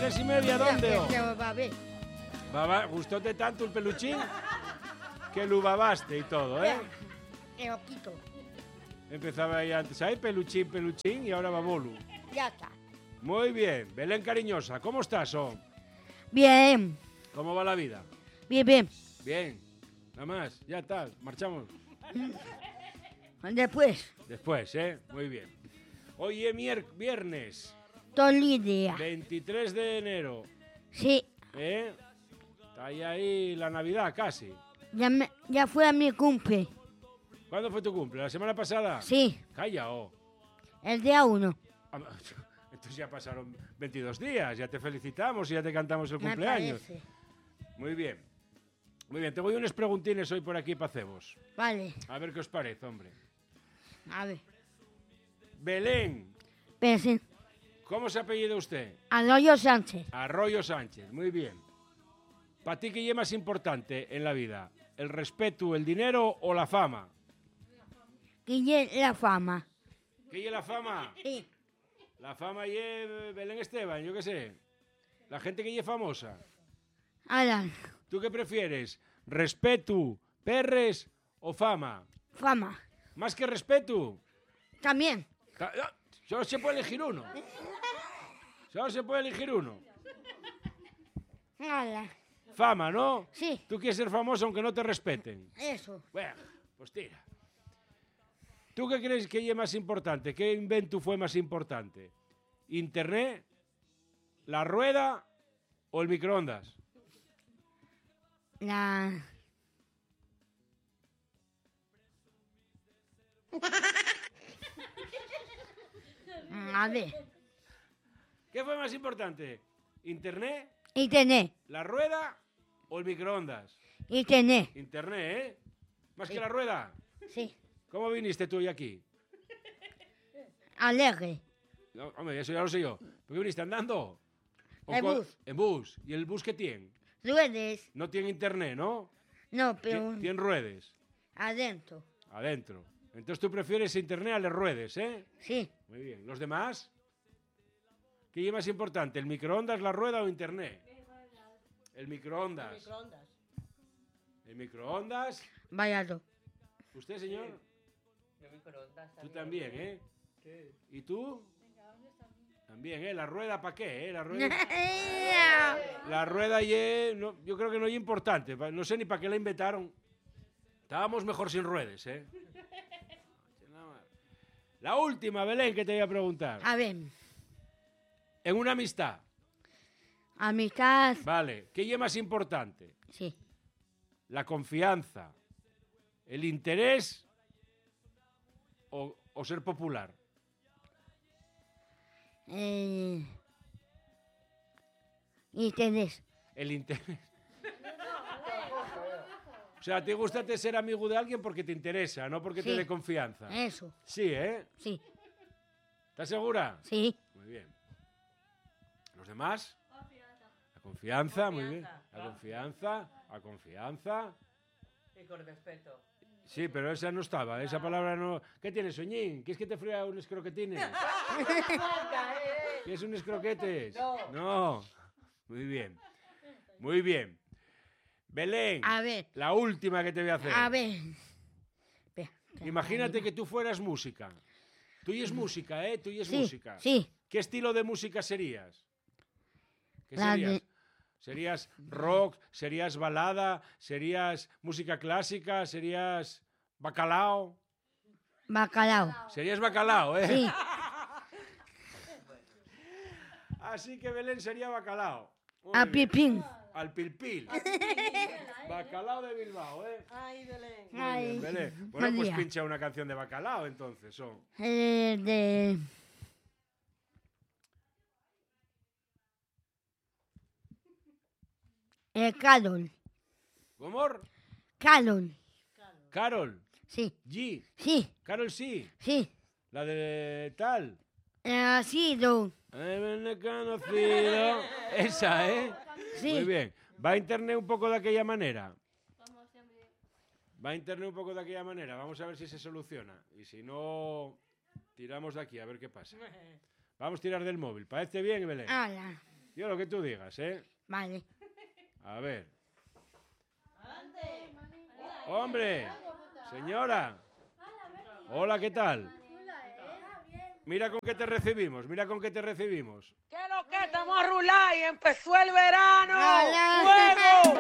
3:30, ¿dónde? Babé. ¿Gustóte tanto el peluchín? Que lo babaste y todo, ¿eh? Te lo quito. Empezaba ahí antes, ahí peluchín, peluchín, y ahora babolu. Ya está. Muy bien. Belén cariñosa, ¿cómo estás, Bien. ¿Cómo va la vida? Bien, bien. Bien. Nada más, ya está, marchamos. Después, Después, ¿eh? Muy bien. Hoy es viernes, Tolidia. 23 de enero, Sí, ¿eh? Está ahí la Navidad casi. ya fue a mi cumple. ¿Cuándo fue tu cumple? ¿La semana pasada? Sí, Calla, el día 1. Entonces ya pasaron 22 días, ya te felicitamos y ya te cantamos el Me cumpleaños. parece. Muy bien. Muy bien, tengo unos preguntines hoy por aquí para hacemos. Vale, A ver qué os parece, hombre. a ver. Belén, Pensé. ¿cómo se apellida usted? Arroyo Sánchez. Arroyo Sánchez, muy bien. ¿Para ti qué es más importante en la vida? ¿El respeto, el dinero o la fama? Guille la fama. ¿Qué es la fama? Sí. La fama y Belén Esteban, yo qué sé. La gente que es famosa. Alan. ¿Tú qué prefieres? ¿Respeto, perres o fama? Fama. ¿Más que respeto? También. Solo se puede elegir uno. Solo se puede elegir uno. Alan. Fama, ¿no? Sí. Tú quieres ser famoso aunque no te respeten. Eso. Bueno, pues tira. ¿Tú qué crees que es más importante? ¿Qué invento fue más importante? ¿Internet, la rueda o el microondas? La... A ver. ¿Qué fue más importante? ¿Internet, Internet. la rueda o el microondas? Internet. Internet, ¿eh? ¿Más que la rueda? Sí. ¿Cómo viniste tú hoy aquí? Alegre. No, hombre, eso ya lo sé yo. ¿Por qué viniste andando? En bus. En bus. ¿Y el bus qué tiene? Ruedes. No tiene internet, ¿no? No, pero Tiene ruedas. adentro. Adentro. Entonces tú prefieres internet a las ruedas, ¿eh? Sí. Muy bien. ¿Los demás? ¿Qué es más importante? ¿El microondas, la rueda o internet? El microondas. ¿El microondas? Vayado. ¿Usted, señor? El microondas Tú también, ¿eh? ¿Y tú? También, ¿eh? ¿La rueda para qué, eh? La rueda yo creo que no es importante. No sé ni para qué la inventaron. Estábamos mejor sin ruedas, ¿eh? La última, Belén, que te voy a preguntar. A ver. En una amistad, Amistad. vale, ¿qué es más importante? Sí. ¿La confianza, el interés o ser popular? Interés. El interés. O sea, ¿te gusta ser amigo de alguien porque te interesa, no porque te Sí. dé confianza? Eso. Sí, ¿eh? Sí. ¿Estás segura? Sí. Muy bien. ¿Los demás? La confianza, muy bien. La confianza. Y con respeto. Sí, pero esa no estaba, esa palabra no... ¿Qué tienes, Soñín? ¿Quieres que te fría unos croquetines? ¿Quieres unos croquetes? No. No. Muy bien. Muy bien. Belén, A ver. la última que te voy a hacer. A ver. Espera, Imagínate que tú fueras música. Tú y es música, ¿eh? Tú y es Sí, música. sí. ¿Qué estilo de música serías? ¿Qué La serías? de- ¿Serías rock? ¿Serías balada? ¿Serías música clásica? ¿Serías bacalao? Bacalao. Serías bacalao, ¿eh? Sí. Así que Belén sería bacalao. Muy A bien. pipín. Al pilpil. Bacalao de Bilbao, ¿eh? Ay, Belén. Muy Ay. bien, Belén. Bueno, Buen pues día. pincha una canción de bacalao entonces. De... Carol. ¿Cómo? Carol. Carol. Sí. G. Sí. Carol sí. Sí. La de tal. Así, do. Conocido. Esa, ¿eh? Sí. Muy bien. ¿Va a internet un poco de aquella manera? Va a internet un poco de aquella manera. Vamos a ver si se soluciona. Y si no, tiramos de aquí a ver qué pasa. Vamos a tirar del móvil. ¿Parece bien, Belén? Ala. Yo lo que tú digas, ¿eh? Vale. A ver. Hombre, señora. Hola, ¿qué tal? Mira con qué te recibimos, mira con qué te recibimos. ¿Qué es lo que estamos a rular y empezó el verano? Hola. ¡Fuego!